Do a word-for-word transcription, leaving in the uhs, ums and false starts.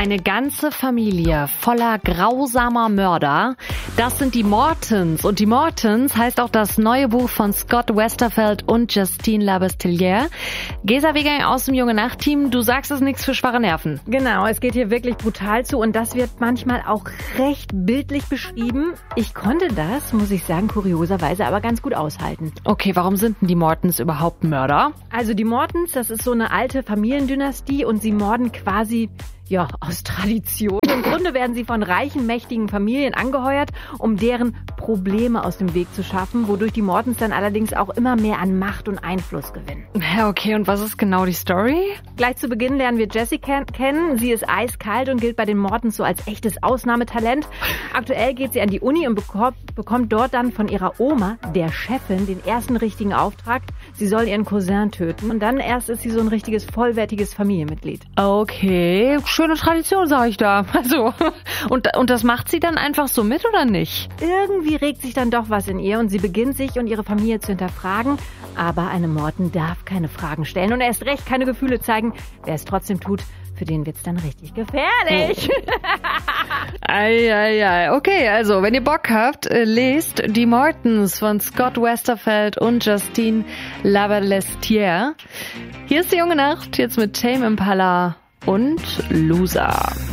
Eine ganze Familie voller grausamer Mörder. Das sind die Mortons. Und die Mortons heißt auch das neue Buch von Scott Westerfeld und Justine Labasteliere. Gesa Wegener aus dem Junge Nacht Team, du sagst, es ist nichts für schwache Nerven. Genau, es geht hier wirklich brutal zu und das wird manchmal auch recht bildlich beschrieben. Ich konnte das, muss ich sagen, kurioserweise aber ganz gut aushalten. Okay, warum sind denn die Mortons überhaupt Mörder? Also die Mortons, das ist so eine alte Familiendynastie und sie morden quasi ja, aus Tradition. Im Grunde werden sie von reichen, mächtigen Familien angeheuert, um deren Probleme aus dem Weg zu schaffen, wodurch die Mortons dann allerdings auch immer mehr an Macht und Einfluss gewinnen. Ja, okay, und was ist genau die Story? Gleich zu Beginn lernen wir Jessie ken- kennen. Sie ist eiskalt und gilt bei den Mortons so als echtes Ausnahmetalent. Aktuell geht sie an die Uni und bekommt, bekommt dort dann von ihrer Oma, der Chefin, den ersten richtigen Auftrag. Sie soll ihren Cousin töten und dann erst ist sie so ein richtiges, vollwertiges Familienmitglied. Okay, schöne Tradition, sag ich da. Also, und, und das macht sie dann einfach so mit, oder nicht? Irgendwie regt sich dann doch was in ihr und sie beginnt sich und ihre Familie zu hinterfragen. Aber eine Morton darf keine Fragen stellen und erst recht keine Gefühle zeigen. Wer es trotzdem tut, für den wird's dann richtig gefährlich. Eieiei. Okay, also, wenn ihr Bock habt, äh, lest Die Mortons von Scott Westerfeld und Justine Labasteliere. Hier ist die Junge Nacht, jetzt mit Tame Impala und Loser.